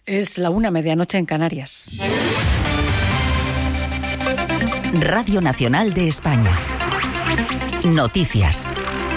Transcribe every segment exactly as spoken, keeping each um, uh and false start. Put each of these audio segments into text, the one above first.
Es la una, medianoche en Canarias. Radio Nacional de España. Noticias.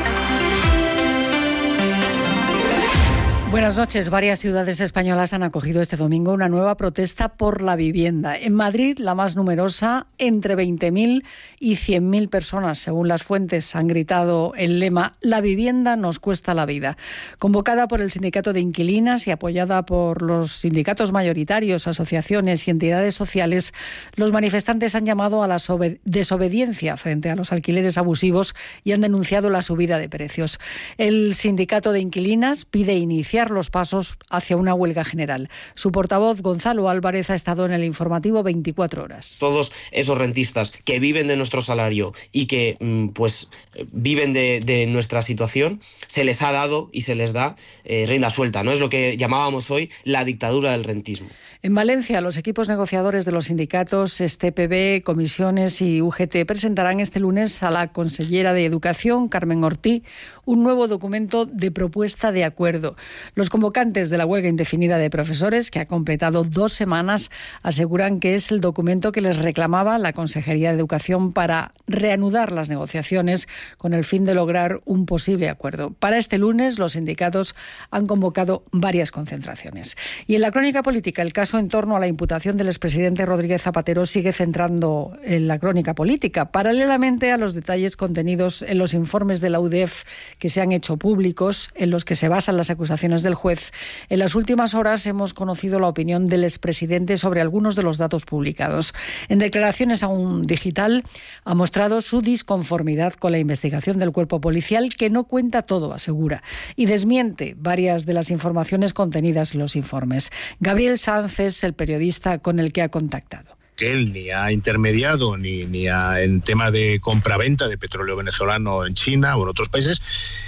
Buenas noches. Varias ciudades españolas han acogido este domingo una nueva protesta por la vivienda. En Madrid, la más numerosa, entre veinte mil y cien mil personas, según las fuentes, han gritado el lema «La vivienda nos cuesta la vida». Convocada por el Sindicato de Inquilinas y apoyada por los sindicatos mayoritarios, asociaciones y entidades sociales, los manifestantes han llamado a la desobediencia frente a los alquileres abusivos y han denunciado la subida de precios. El Sindicato de Inquilinas pide iniciar los pasos hacia una huelga general. Su portavoz, Gonzalo Álvarez, ha estado en el informativo veinticuatro horas. Todos esos rentistas que viven de nuestro salario y que pues viven de, de nuestra situación, se les ha dado y se les da eh, rienda suelta, ¿no? Es lo que llamábamos hoy la dictadura del rentismo. En Valencia, los equipos negociadores de los sindicatos S T P B, comisiones y U G T presentarán este lunes a la consellera de Educación, Carmen Ortí, un nuevo documento de propuesta de acuerdo. Los convocantes de la huelga indefinida de profesores, que ha completado dos semanas, aseguran que es el documento que les reclamaba la Consejería de Educación para reanudar las negociaciones con el fin de lograr un posible acuerdo. Para este lunes, los sindicatos han convocado varias concentraciones. Y en la crónica política, el caso en torno a la imputación del expresidente Rodríguez Zapatero sigue centrando en la crónica política, paralelamente a los detalles contenidos en los informes de la U D E F que se han hecho públicos, en los que se basan las acusaciones del juez. En las últimas horas hemos conocido la opinión del expresidente sobre algunos de los datos publicados. En declaraciones a un digital ha mostrado su disconformidad con la investigación del cuerpo policial, que no cuenta todo, asegura, y desmiente varias de las informaciones contenidas en los informes. Gabriel Sanz es el periodista con el que ha contactado. Que él ni ha intermediado ni, ni ha, en tema de compraventa de petróleo venezolano en China o en otros países,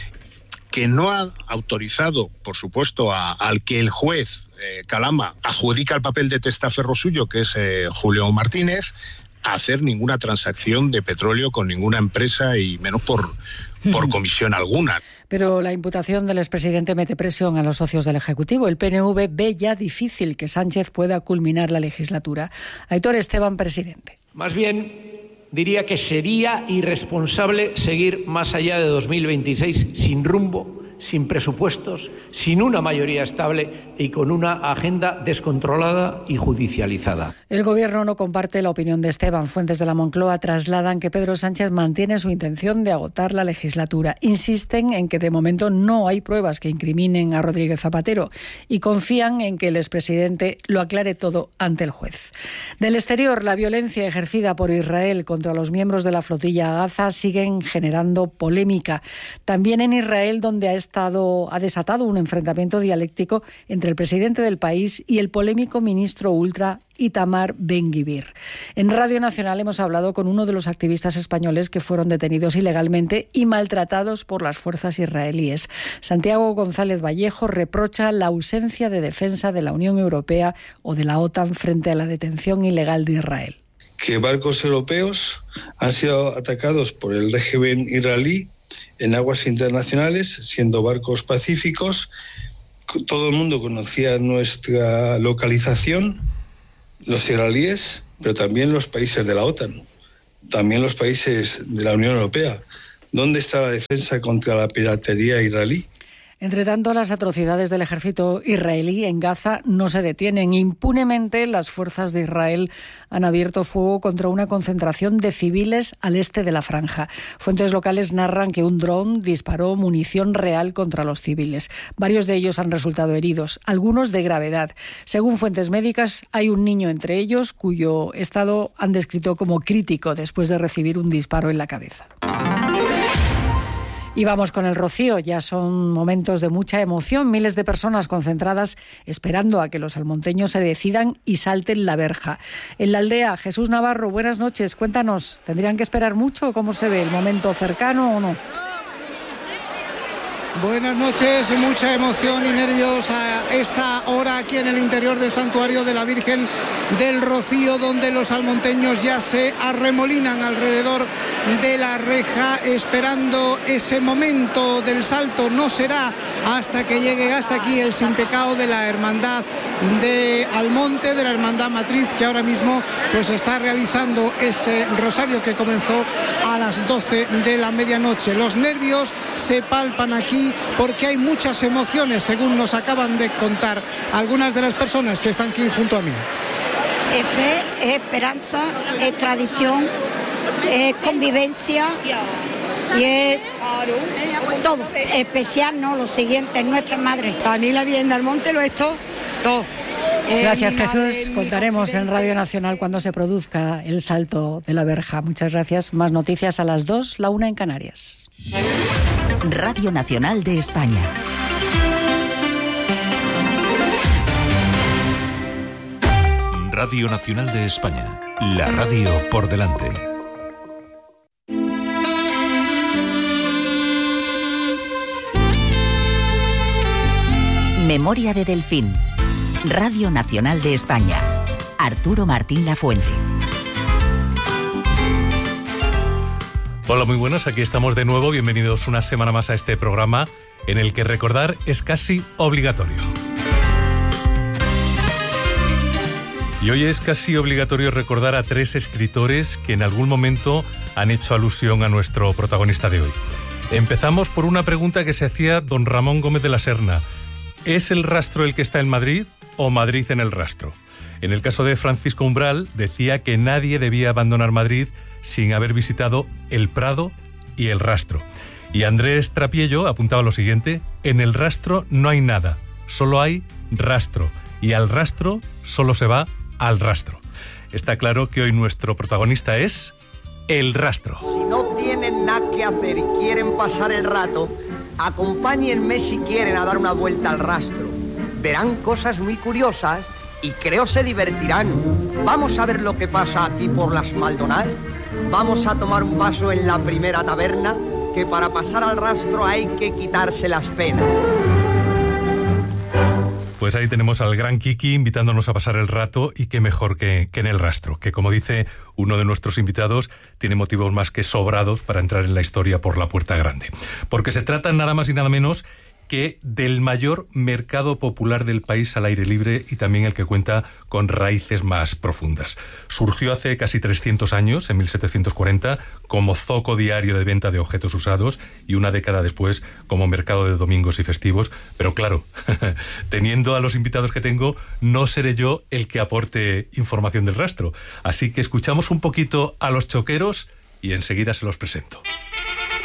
que no ha autorizado, por supuesto, a, al que el juez eh, Calama adjudica el papel de testaferro suyo, que es eh, Julio Martínez, a hacer ninguna transacción de petróleo con ninguna empresa y menos por, por comisión alguna. Pero la imputación del expresidente mete presión a los socios del Ejecutivo. El P N V ve ya difícil que Sánchez pueda culminar la legislatura. Aitor Esteban, presidente. Más bien, diría que sería irresponsable seguir más allá de dos mil veintiséis sin rumbo, sin presupuestos, sin una mayoría estable y con una agenda descontrolada y judicializada. El Gobierno no comparte la opinión de Esteban. Fuentes de la Moncloa trasladan que Pedro Sánchez mantiene su intención de agotar la legislatura. Insisten en que de momento no hay pruebas que incriminen a Rodríguez Zapatero y confían en que el expresidente lo aclare todo ante el juez. Del exterior, la violencia ejercida por Israel contra los miembros de la flotilla Gaza siguen generando polémica. También en Israel, donde ha estado, ha desatado un enfrentamiento dialéctico entre el presidente del país y el polémico ministro ultra Itamar Ben-Gvir. En Radio Nacional hemos hablado con uno de los activistas españoles que fueron detenidos ilegalmente y maltratados por las fuerzas israelíes. Santiago González Vallejo reprocha la ausencia de defensa de la Unión Europea o de la OTAN frente a la detención ilegal de Israel. Que barcos europeos han sido atacados por el régimen israelí en aguas internacionales, siendo barcos pacíficos. Todo el mundo conocía nuestra localización, los israelíes, pero también los países de la OTAN, también los países de la Unión Europea. ¿Dónde está la defensa contra la piratería israelí? Entre tanto, las atrocidades del ejército israelí en Gaza no se detienen. Impunemente, las fuerzas de Israel han abierto fuego contra una concentración de civiles al este de la franja. Fuentes locales narran que un dron disparó munición real contra los civiles. Varios de ellos han resultado heridos, algunos de gravedad. Según fuentes médicas, hay un niño entre ellos cuyo estado han descrito como crítico después de recibir un disparo en la cabeza. Y vamos con el rocío. Ya son momentos de mucha emoción. Miles de personas concentradas esperando a que los almonteños se decidan y salten la verja. En la aldea, Jesús Navarro, buenas noches. Cuéntanos, ¿tendrían que esperar mucho? ¿Cómo se ve? ¿El momento cercano o no? Buenas noches, mucha emoción y nervios a esta hora aquí en el interior del santuario de la Virgen del Rocío, donde los almonteños ya se arremolinan alrededor de la reja esperando ese momento del salto. No será hasta que llegue hasta aquí el sin pecado de la Hermandad de Almonte, de la Hermandad Matriz, que ahora mismo pues está realizando ese rosario que comenzó a las doce de la medianoche. Los nervios se palpan aquí porque hay muchas emociones, según nos acaban de contar algunas de las personas que están aquí junto a mí. Es fe, es esperanza, es tradición, es convivencia y es todo. Especial, ¿no? Lo siguiente, es nuestra madre. Para mí la Virgen del Monte lo es todo, todo. Gracias, eh, Jesús. madre, Contaremos en Radio Nacional cuando se produzca el salto de la verja. Muchas gracias. Más noticias a las dos, la una en Canarias. Radio Nacional de España. Radio Nacional de España. La radio por delante. Memoria de Delfín. Radio Nacional de España. Arturo Martín Lafuente. Hola, muy buenas, aquí estamos de nuevo. Bienvenidos una semana más a este programa en el que recordar es casi obligatorio. Y hoy es casi obligatorio recordar a tres escritores que en algún momento han hecho alusión a nuestro protagonista de hoy. Empezamos por una pregunta que se hacía don Ramón Gómez de la Serna. ¿Es el rastro el que está en Madrid o Madrid en el rastro? En el caso de Francisco Umbral, decía que nadie debía abandonar Madrid sin haber visitado el Prado y el Rastro. Y Andrés Trapiello apuntaba lo siguiente: en el rastro no hay nada, solo hay rastro, y al rastro solo se va al rastro. Está claro que hoy nuestro protagonista es el rastro. Si no tienen nada que hacer y quieren pasar el rato, acompáñenme si quieren a dar una vuelta al rastro. Verán cosas muy curiosas y creo se divertirán. Vamos a ver lo que pasa aquí por las Maldonadas. Vamos a tomar un vaso en la primera taberna, que para pasar al rastro hay que quitarse las penas. Pues ahí tenemos al gran Kiki invitándonos a pasar el rato, y qué mejor que, que en el rastro, que como dice uno de nuestros invitados, tiene motivos más que sobrados para entrar en la historia por la puerta grande. Porque se trata nada más y nada menos que del mayor mercado popular del país al aire libre, y también el que cuenta con raíces más profundas. Surgió hace casi trescientos años, en mil setecientos cuarenta, como zoco diario de venta de objetos usados, y una década después como mercado de domingos y festivos. Pero claro, teniendo a los invitados que tengo, no seré yo el que aporte información del rastro. Así que escuchamos un poquito a los choqueros y enseguida se los presento.